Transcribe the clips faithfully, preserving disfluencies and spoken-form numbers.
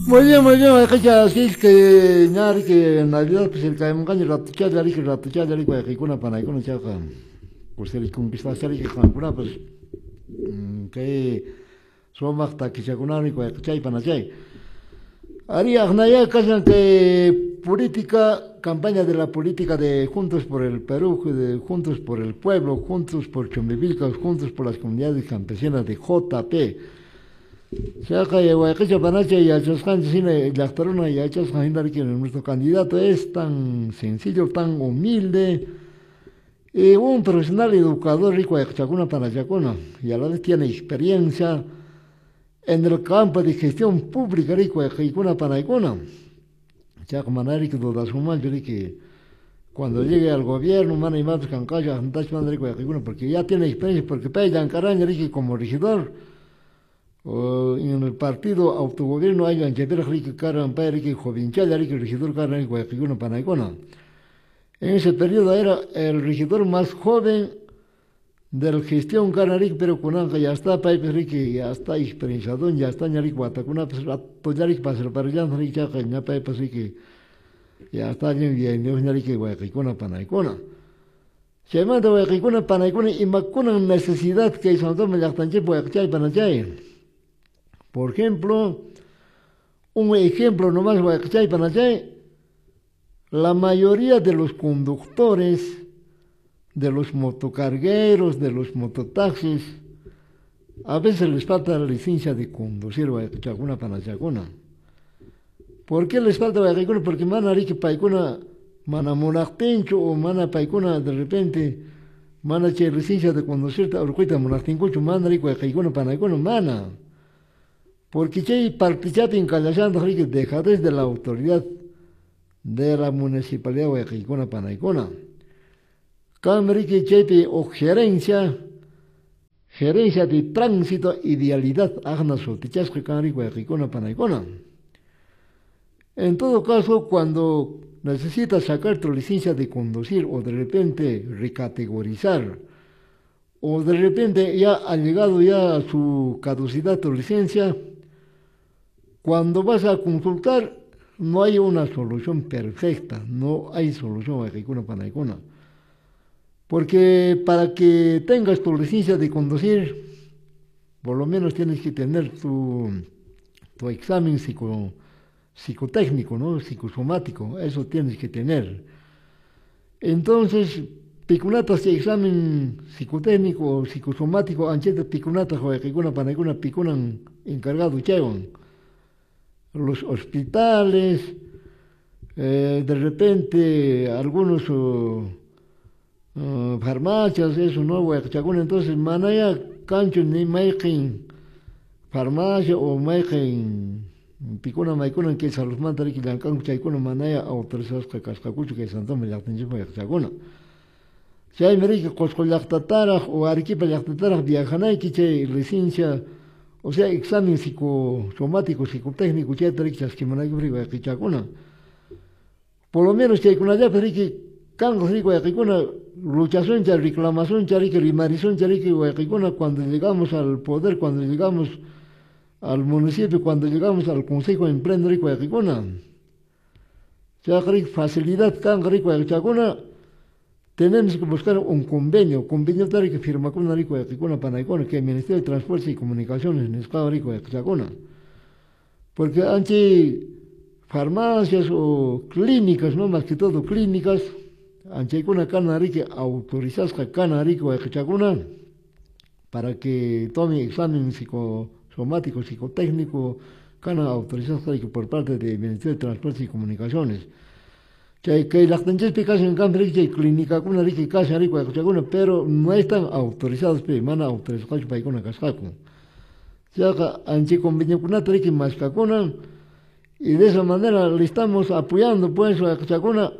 Muy bien, muy bien, hay que así es que nada que en Navidad pues el caimán ratucha de que ratucha de que hay una pana con chaca. Pues el conquista serie que con una pues que son hasta que se con y que chay pana chay. Haría naya casan que política, campaña de la política de Juntos por el Perú, de Juntos por el Pueblo, Juntos por Chumbivilcas, Juntos por las Comunidades Campesinas de J P. Saca y Guayquecha Panacha y Achascan Cine, la Torona y Achascan que nuestro candidato es tan sencillo, tan humilde, y un profesional educador rico de Chacuna Panachacuna, y a la vez tiene experiencia en el campo de gestión pública rico de Chacuna Panachacuna. Chaco Manari que duda su mancho que cuando llegue al gobierno, mana y más cancaya, antas rico de Chacuna, porque ya tiene experiencia, porque Payan Caraña rico como regidor. O en el partido autogobierno hay en Chepera Rique Caran Périque Jovinchal Rique regidor Caran Guayquiguno Panaicona. En ese periodo era el regidor más joven de la gestión Caran pero Cunanca ya está Paipe Rique, ya está experienciado, ya está Ñaric Guatacuna, pues Toyaric Pasar para allá, Rique Chaca, ya Paipe Rique, ya está bien, Dios Ñarique Guayquiguno Panaicona. Se manda Guayquiguno Panaicona y Macuna necesidad que San Tomé Yactanche Guaychay Panachay. Por ejemplo, un ejemplo nomás, la mayoría de los conductores, de los motocargueros, de los mototaxis, a veces les falta la licencia de conducir Guayacuna Panachacuna. ¿Por qué les falta Guayacuna? Porque mana rique paicuna, mana monactencho o mana paicuna de repente, mana che licencia de conducir, ahorita monactencho, mana rique Guayacuna Panachacuna, mana. Porque hay participado en Calachando que deja desde la autoridad de la municipalidad de Guayquicona Panaicona. Cámara que chepe o gerencia, gerencia de tránsito y vialidad, agna sotichas que cámara Guayquicona Panaicona. En todo caso, cuando necesitas sacar tu licencia de conducir o de repente recategorizar, o de repente ya ha llegado ya a su caducidad tu licencia, cuando vas a consultar, no hay una solución perfecta, no hay solución Guayquicuna Panaicona. Porque para que tengas tu licencia de conducir, por lo menos tienes que tener tu, tu examen psico, psicotécnico, ¿no? Psicosomático, eso tienes que tener. Entonces, picunata si examen psicotécnico o psicosomático, ancheta picunata Guayquicuna Panaicona picunan encargado chevan. Los hospitales, eh, de repente algunos uh, uh, farmacias, eso no, Guayacachacuna, entonces manaya cancho ni maikin farmacia o maikin picuna maicuna que se los manda que la cancho chaicuna manaya autorizados que cascacucho que santoma yactinche Guayacachacuna. Si hay merique coscolactataraj o arequipa yactataraj viajanay que che licencia. O sea, examen psicosomático, psicotécnico, ya te dices que me hay por lo menos que hay una ya, pero que cango rico hay una luchación, ya reclamación, ya que rimarición, ya que cuando llegamos al poder, cuando llegamos al municipio, cuando llegamos al consejo de emprendedor rico hay una ya que facilidad, cango rico hay una tenemos que buscar un convenio, convenio tal que firma con una rico de Chacuna Panaicona, que el Ministerio de Transporte y Comunicaciones en el Estado rico de Chacuna. Porque antes farmacias o clínicas, no más que todo clínicas, antes una cana rica autorizadas que cana rico de Chacuna para que tome examen psicosomático, psicotécnico, cana autorizadas por parte del Ministerio de Transporte y Comunicaciones. Que las tenches picas en campo de clínica con una rica casa rico de pero no están autorizados pe mana autorizados para con cascaco. Ya que anche convenio con una rica más cacona y de esa manera le estamos apoyando pues a Chacuna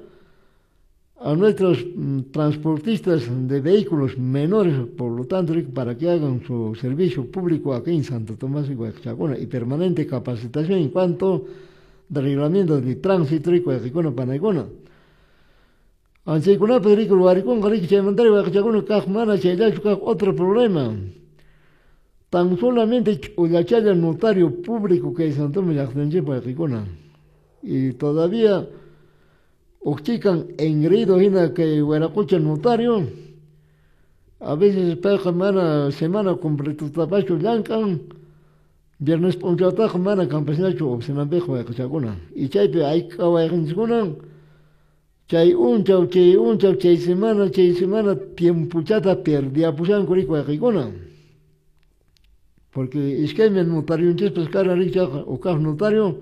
a nuestros mm, transportistas de vehículos menores, por lo tanto para que hagan su servicio público aquí en Santo Tomás y Guayacachacuna y permanente capacitación en cuanto de reglamento de tránsito rico de Chacuna Panaicona. Anche con una película, Guaricón, Garic, Chemandari, Guayacachacuna, Cajmana, Chaylachu, otro problema. Tan solamente uyachaya notario público que Santo Milagrenche para Ricona. Y todavía uchican engreído hina que hueracocha notario. A veces para semana semana completo tapacho yancan. Viernes ponchata semana campesinacho obsenabejo de Cachaguna. Y chaype hay kawayanskunan. Chay unchau, chay unchau, chay semana, chay semana tiempo chata perdía pushan curico de Ricona. Porque es que el notario, entonces, pues, cara, rica, o caso notario,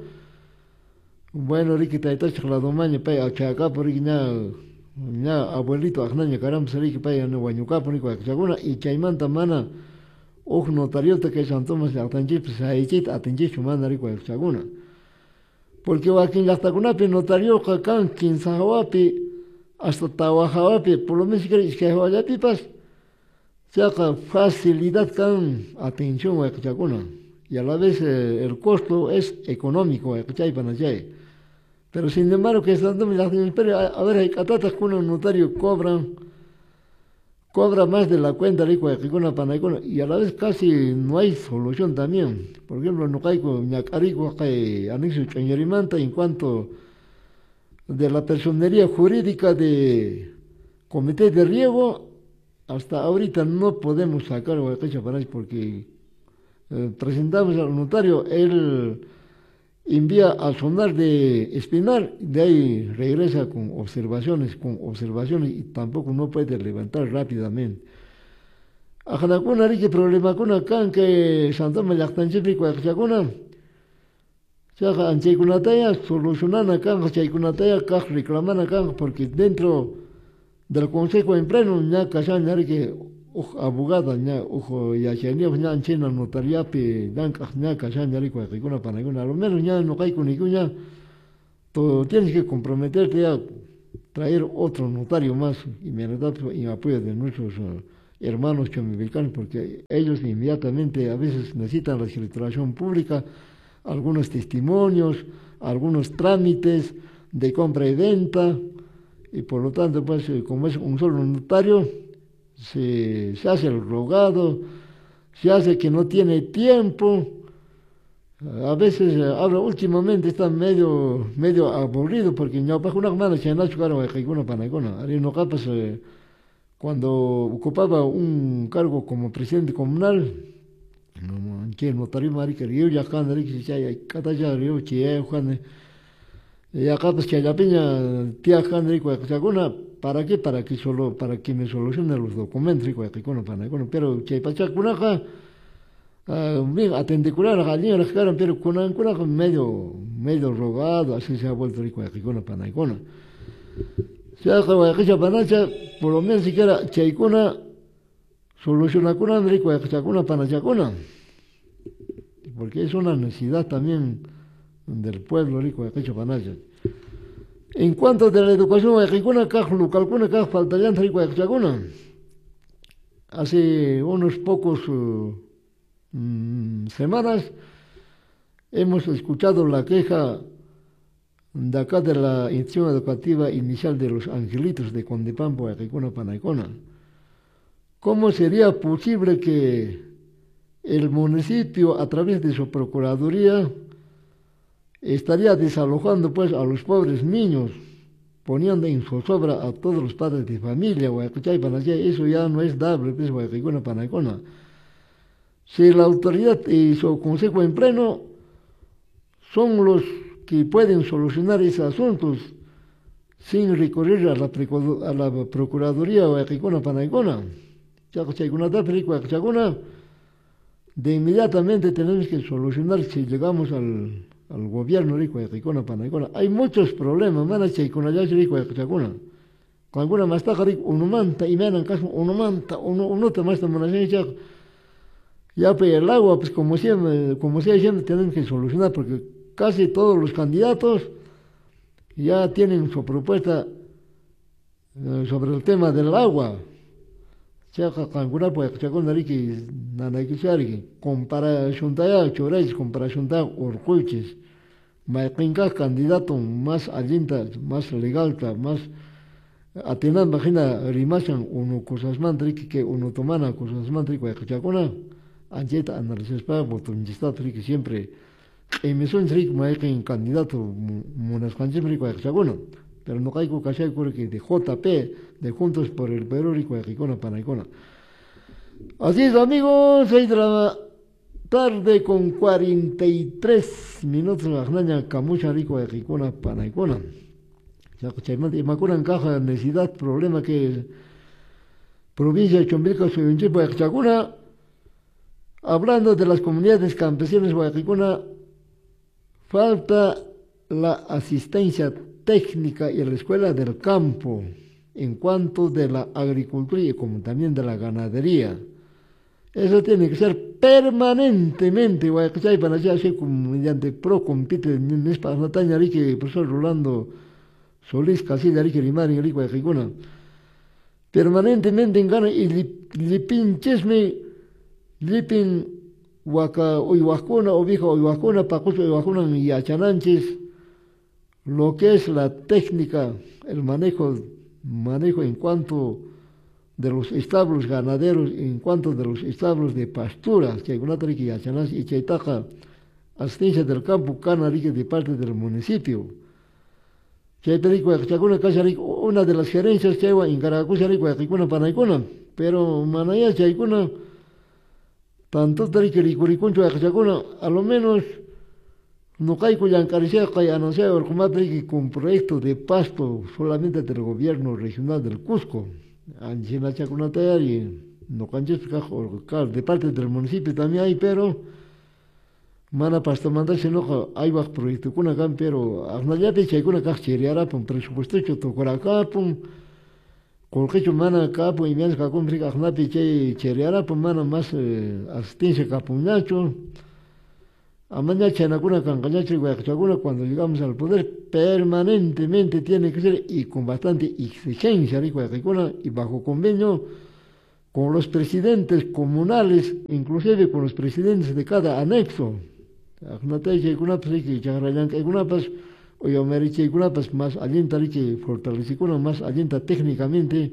bueno, rica, taita, la domaña, pay, a chaca, por aquí, ya, abuelito, ajnaña, caramba, rica, pay, no, guañuca, por aquí, chaguna, y chaimanta, mana, ojo, notario, te que San Tomás, la atanchi, pues, a echit, atanchi, chumana, rica, chaguna. Porque aquí en la tacunapi, notario, cacan, quien sahawapi, hasta tawahawapi, por lo menos, que es que hawayapi, pues, saca facilidad con atención a Cachaguna y a la vez eh, el costo es económico a Chay. Pero sin embargo que estando en la a, a ver hay catatas con un notario cobran cobra más de la cuenta rico de Cachaguna Panaycona y a la vez casi no hay solución también. Por ejemplo, no hay con ñacarico que anexo chañerimanta en cuanto de la personería jurídica de comité de riego. Hasta ahorita no podemos sacar Huacacha Panay porque eh, presentamos al notario, él envía al sonar de Espinar, de ahí regresa con observaciones, con observaciones y tampoco no puede levantar rápidamente. Ajanacuna, rique problema con acá, que Santo Mayactanchipi, Huacachacuna, Chaja Anchaycunataya, solucionan acá, Anchaycunataya, Kaj reclaman acá, porque dentro del Consejo de Pleno, ya casan ya que abogada, ya ojo, ya se ya ya chena notaria pe dan ya casan ya que con panagona, a lo menos ya no hay con ninguna, tú tienes que comprometerte a traer otro notario más inmediato en apoyo de nuestros uh, hermanos chamivilcanos, porque ellos inmediatamente a veces necesitan la escrituración pública, algunos testimonios, algunos trámites de compra y venta. Y por lo tanto, pues, como es un solo notario, se, se hace el rogado, se hace que no tiene tiempo. A veces, ahora últimamente está medio, medio aburrido porque no pasa una semana se nació caro de Jaiguna Panagona. Ari no capas, cuando ocupaba un cargo como presidente comunal, no, que el notario marica, yo ya can, que se haya, cada ya yo che, Juan. Y acá pues que la peña tía Jandrico de ¿para qué? Para que solo, para que me solucione los documentos rico de Panagona, pero que pachacunaja, bien, atendicular a gallina las caras, pero con ancora medio, medio rogado, así se ha vuelto rico de Panagona. Se ha acabado de Panacha, por lo menos siquiera Chaicuna soluciona con rico de Panachacuna, porque es una necesidad también del pueblo rico de Panacha. En cuanto a la educación, Ejicuna, Cajlu, Calcuna, Caj, faltarían rico de Chaguna. Hace unos pocos uh, mm, semanas hemos escuchado la queja de acá de la institución educativa inicial de los Angelitos de Condepampo, Ejicuna, Panaycona. ¿Cómo sería posible que el municipio, a través de su procuraduría, estaría desalojando pues a los pobres niños, poniendo en zozobra a todos los padres de familia, eso ya no es dable, pues, Panaycona. Si la autoridad y su consejo en pleno son los que pueden solucionar esos asuntos sin recurrir a la, a la procuraduría o Panaycona, de inmediatamente tenemos que solucionar si llegamos al al gobierno rico de Ricona Panaycona. Hay muchos problemas, mana Chaicona ya rico de Chacuna. Con alguna más taja rico, uno manta y menan caso, uno manta, uno, uno te más también ya. Ya pues el agua, pues como siempre, como siempre, siempre tienen que solucionar, porque casi todos los candidatos ya tienen su propuesta eh, sobre el tema del agua. Chaca Cancuna pues Chacuna rico Nanayquisari, comparación de Chorais, comparación de Orcuches, Maiquinca candidato más alienta, más legal, más atenando, imagina, rimasan uno cosas mantrique que uno tomana cosas mantrique de Chacuna, ancheta analizas para votunchistata que siempre emisión rico en candidato munas canchis rico chaguna pero no caigo cachai que de J P de Juntos por el Perú rico Ricona Panaicona. Así es amigos, seis de la tarde con cuarenta y tres minutos la Agnaña Camucha rico Ricona Panaicona. Ya que Macuna encaja necesidad, problema que provincia de Chombilca, Suyunchipo, Chaguna, hablando de las comunidades campesinas Guayacicuna, falta la asistencia técnica y la escuela del campo en cuanto de la agricultura y como también de la ganadería. Eso tiene que ser permanentemente, Guayacichay para allá, así como mediante pro compite en esta Nataña Rique, el profesor Rolando Solís Casilla Rique Limari Rique Guayacicuna. Permanentemente en gana y lipin chesme, lipin waka uywakuna, oveja uywakuna, pacuso uywakuna y achananches, lo que es la técnica, el manejo, manejo en cuanto de los establos ganaderos, en cuanto de los establos de pasturas, que hay una triqui achanas y chaitaja, asistencia del campo canarique de parte del municipio. Una de las gerencias que hay en Caracusa rico Yaquicuna Panaicuna, pero Manaya Chaicuna, tanto Tarique Ricuricuncho Yacachacuna, a lo menos no caigo ya encarecía que anunciado el Comatri con proyecto de pasto solamente del gobierno regional del Cusco. Anchina Chacunatayar y no canches de parte del municipio también hay, pero mana pasta manda se no hay bajo proyecto con acá, pero agnayate chaicuna cacheriara pon presupuesto choto por acá pon colquecho mana capo y mians cacum frica agnapi che cheriara pon mana más asistencia capuñacho amaña chanacuna cancañacho guayacachacuna cuando llegamos al poder permanentemente tiene que ser y con bastante exigencia rico y bajo convenio con los presidentes comunales, inclusive con los presidentes de cada anexo. Oye, pues más alienta que fortalecicuna, más alienta técnicamente,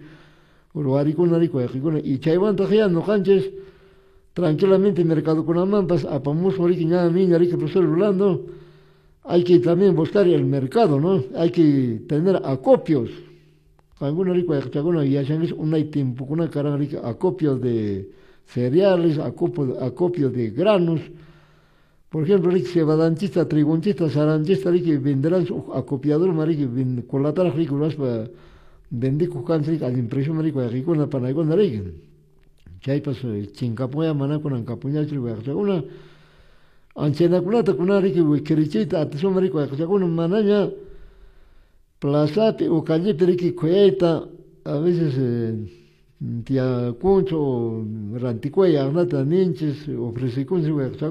y chaivanta ya no canches tranquilamente mercado con amampas, a pamus morique nada niña que profesor Rolando, hay que también buscar el mercado, ¿no? Hay que tener acopios. Alguna rico de y hacen una tiempo una cara rica acopios de cereales, acopio, acopio de granos. Por ejemplo, rico cebadanchista, trigunchista, saranchista, rico venderán su acopiador, marico, colatar rico, más para vender cucans rico, al impresión rico, rico, una panagona rico. Chay pues chincapoya, manacona, capuña, rico, una anchena cunata, cuna rico, querichita, atención rico, una manaña. Plazapi o calle periqui coyeta, a veces eh, tía Concho, Ranticuaya, Arnata Ninches, ofrece con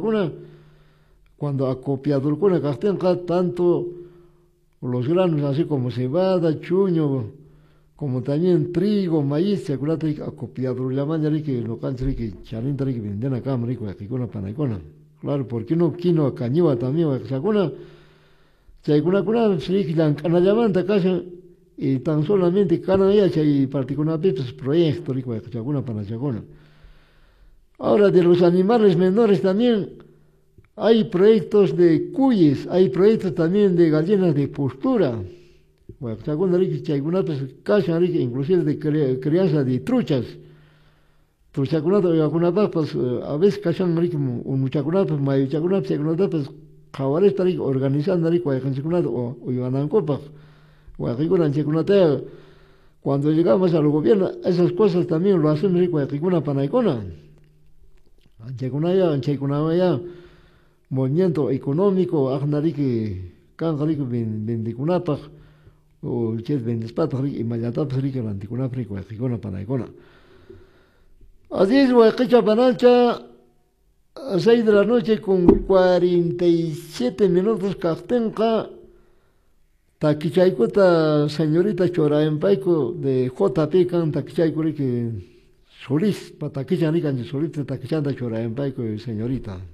cuando acopiador con la tanto los granos así como cebada, chuño, como también trigo, maíz, se acuerda acopiador la mañana que lo canse que chalinta que venden acá, rico, aquí con la panaicona. Claro, porque no quino a cañiva también, sacuna. Chaikuna kuna srik dan kana llamanta casa y tan solamente kana ya chay particular pues proyecto rico chaguna para chaguna. Ahora de los animales menores también hay proyectos de cuyes, hay proyectos también de gallinas de postura. Bueno, chaguna rico chaikuna pues casa rico inclusive de crianza de truchas. Truchaguna de pues a veces casan rico un chaguna pues mayo chaguna chaguna pues Jaguares tarik organizando rico o o iban copa o cuando llegamos al gobierno esas cosas también lo hacen rico de panaicona anchecuna ya anchecuna ya movimiento económico agnari que can rico bendicunapa o ches bendispat rico y mayatap rico anticuna rico de panaicona así es huequicha panalcha a seis de la noche con cuarenta y siete minutos Cactenca, Taquichaicota, señorita Choraempaico de J P Can, Taquichaico que Solís, Pataquichanican de Solís, Taquichanda Choraempaico, señorita.